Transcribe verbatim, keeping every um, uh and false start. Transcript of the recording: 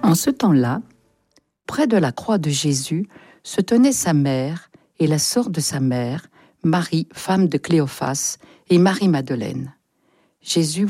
En ce temps-là, près de la croix de Jésus, se tenaient sa mère et la sœur de sa mère, Marie, femme de Cléophas, et Marie-Madeleine. Jésus